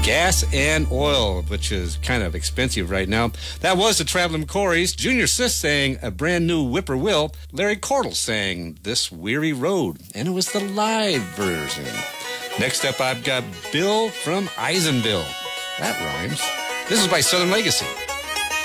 Gas and Oil, which is kind of expensive right now. That was the Traveling McCoys. Junior Sis sang A Brand New Whippoorwill. Larry Cordell sang This Weary Road, and it was the live version. Next up, I've got Bill from Eisenville. That rhymes. This is by Southern Legacy.